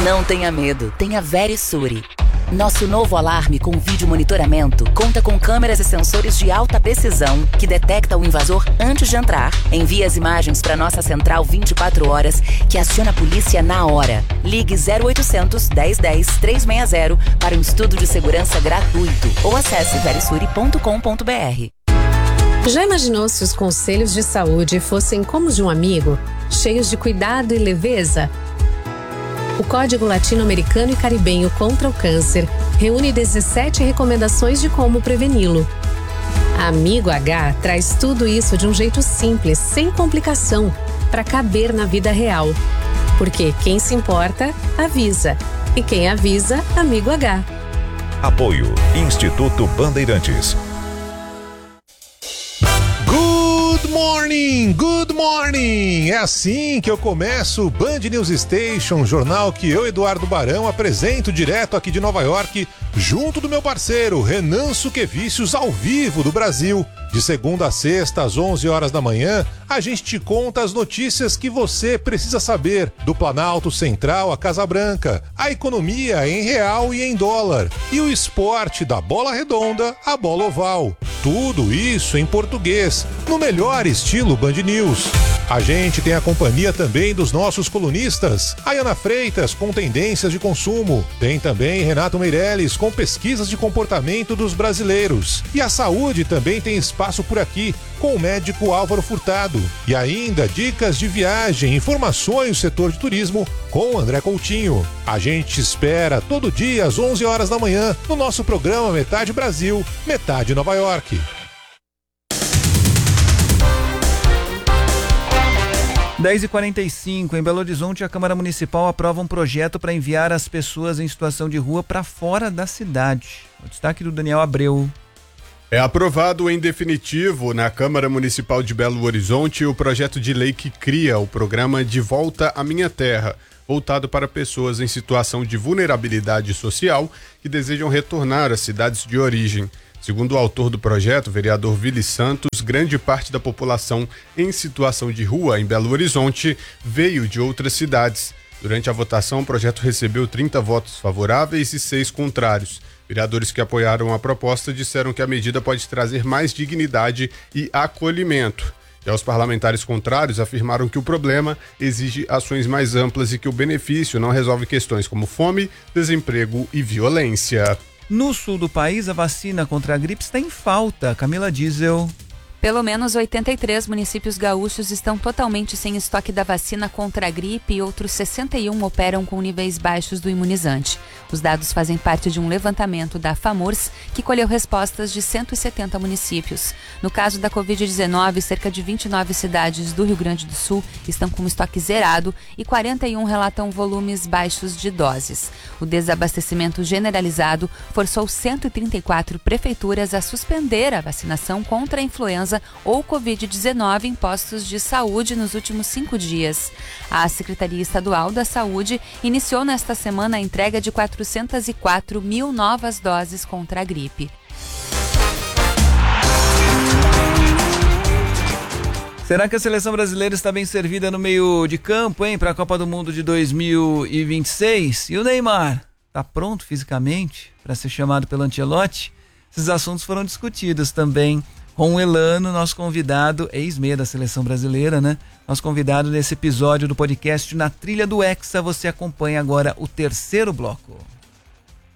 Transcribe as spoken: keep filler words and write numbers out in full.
Não tenha medo, tenha Verisure. Nosso novo alarme com vídeo monitoramento conta com câmeras e sensores de alta precisão que detecta o invasor antes de entrar, envia as imagens para nossa central vinte e quatro horas, que aciona a polícia na hora. Ligue zero oitocentos, dez dez, trezentos e sessenta para um estudo de segurança gratuito ou acesse verisure ponto com ponto br. Já imaginou se os conselhos de saúde fossem como de um amigo, cheios de cuidado e leveza? O Código Latino-Americano e Caribenho contra o Câncer reúne dezessete recomendações de como preveni-lo. Amigo H traz tudo isso de um jeito simples, sem complicação, para caber na vida real. Porque quem se importa, avisa. E quem avisa, Amigo H. Apoio Instituto Bandeirantes. Good morning, good morning! É assim que eu começo o Band News Station, jornal que eu, Eduardo Barão, apresento direto aqui de Nova York, junto do meu parceiro Renan Suquevicius, ao vivo do Brasil. De segunda a sexta, às onze horas da manhã, a gente te conta as notícias que você precisa saber do Planalto Central à Casa Branca, a economia em real e em dólar, e o esporte da bola redonda à bola oval. Tudo isso em português, no melhor estilo Band News. A gente tem a companhia também dos nossos colunistas, Ayana Freitas com tendências de consumo, tem também Renato Meirelles com pesquisas de comportamento dos brasileiros, e a saúde também tem espaço por aqui com o médico Álvaro Furtado, e ainda dicas de viagem, informações do setor de turismo com o André Coutinho. A gente espera todo dia às onze horas da manhã no nosso programa Metade Brasil, Metade Nova York. dez e quarenta e cinco, em Belo Horizonte, a Câmara Municipal aprova um projeto para enviar as pessoas em situação de rua para fora da cidade. O destaque do Daniel Abreu. É aprovado em definitivo na Câmara Municipal de Belo Horizonte o projeto de lei que cria o programa De Volta à Minha Terra, voltado para pessoas em situação de vulnerabilidade social que desejam retornar às cidades de origem. Segundo o autor do projeto, o vereador Vili Santos, grande parte da população em situação de rua em Belo Horizonte veio de outras cidades. Durante a votação, o projeto recebeu trinta votos favoráveis e seis contrários. Vereadores que apoiaram a proposta disseram que a medida pode trazer mais dignidade e acolhimento. Já os parlamentares contrários afirmaram que o problema exige ações mais amplas e que o benefício não resolve questões como fome, desemprego e violência. No sul do país, a vacina contra a gripe está em falta. Camila Diesel. Pelo menos oitenta e três municípios gaúchos estão totalmente sem estoque da vacina contra a gripe e outros sessenta e um operam com níveis baixos do imunizante. Os dados fazem parte de um levantamento da FAMURS, que colheu respostas de cento e setenta municípios. No caso da covid dezenove, cerca de vinte e nove cidades do Rio Grande do Sul estão com estoque zerado e quarenta e um relatam volumes baixos de doses. O desabastecimento generalizado forçou cento e trinta e quatro prefeituras a suspender a vacinação contra a influenza ou covid dezenove em postos de saúde nos últimos cinco dias. A Secretaria Estadual da Saúde iniciou nesta semana a entrega de quatrocentas e quatro mil novas doses contra a gripe. Será que a seleção brasileira está bem servida no meio de campo, hein, para a Copa do Mundo de dois mil e vinte e seis? E o Neymar, está pronto fisicamente para ser chamado pelo Ancelotti? Esses assuntos foram discutidos também com o Elano, nosso convidado, ex-meia da seleção brasileira, né? Nosso convidado nesse episódio do podcast Na Trilha do Hexa. Você acompanha agora o terceiro bloco.